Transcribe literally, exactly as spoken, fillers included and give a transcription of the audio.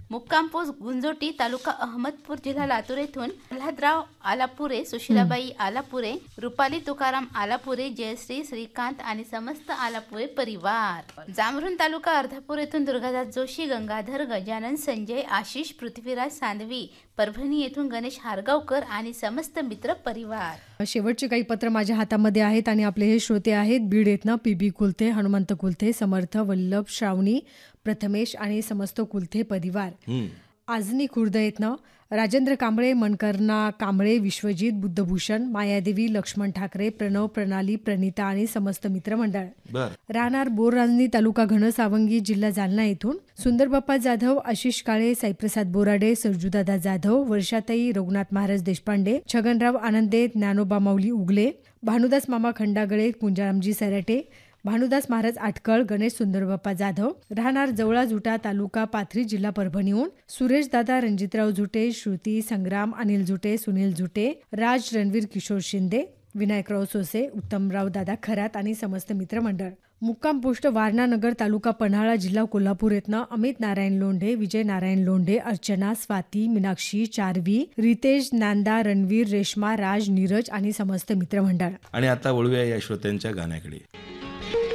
मुक्काम पोस्ट गुंजोटी, तालुका अहमदपूर, जिल्हा लातूर येथून प्रल्हादराव आलापुरे, सुशीलाबाई आलापुरे, रुपाली तुकाराम आलापुरे, जयश्री श्रीकांत आणि समस्त आलापुरे परिवार. जामरुण तालुका अर्धापूर येथून दुर्गादास जोशी, गंगाधर गजानन, संजय, आशिष, पृथ्वीराज सांदवी, परभणी येथून गणेश हारगावकर आणि समस्त मित्र परिवार. शेवटचे काही पत्र माझ्या हातामध्ये आहेत आणि आपले हे श्रोते आहेत बीड येथनं पी बी कुलथे, हनुमंत कुलथे, समर्थ, वल्लभ, श्रावणी, प्रथमेश आणि समस्त कुलथे परिवार. आजनी खुर्द येथनं राजेंद्र कांबळे, मनकर्णा कांबळे, विश्वजित, बुद्धभूषण, मायादेवी, लक्ष्मण ठाकरे, प्रणव, प्रणाली, प्रणिता आणि समस्त मित्रमंडळ. राहणार बोरराजनी, तालुका घनसावंगी, जिल्हा जालना येथून सुंदरबाप्पा जाधव, आशिष काळे, साईप्रसाद बोराडे, सरजूदादा जाधव, वर्षाताई, रघुनाथ महाराज देशपांडे, छगनराव आनंदे, ज्ञानोबा माऊली उगले, भानुदास मामा खंडागळे, कुंजारामजी सराटे, भानुदास महाराज आटकळ, गणेश सुंदरबाप्पा जाधव, राहणार जवळा जुटा, तालुका पाथरी, जिल्हा परभणीहून सुरेश दादा, रणजितराव झुटे, श्रुती, संग्राम, अनिल झुटे, सुनील झुटे, राज, रणवीर किशोर शिंदे, विनायकराव सोसे, उत्तमराव दादा खरात आणि समस्त मित्रमंडळ. मुक्काम पोस्ट वारणा नगर, तालुका पन्हाळा, जिल्हा कोल्हापूर येथनं अमित नारायण लोंढे, विजय नारायण लोंढे, अर्चना, स्वाती, मीनाक्षी, चारवी, रितेश, नांदा, रणवीर, रेश्मा, राज, नीरज आणि समस्त मित्रमंडळ. आणि आता वळूया या श्रोत्यांच्या गाण्याकडे.